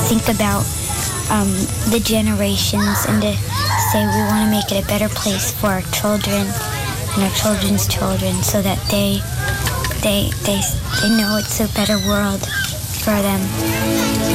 think about the generations and to say we want to make it a better place for our children and our children's children so that they know it's a better world for them.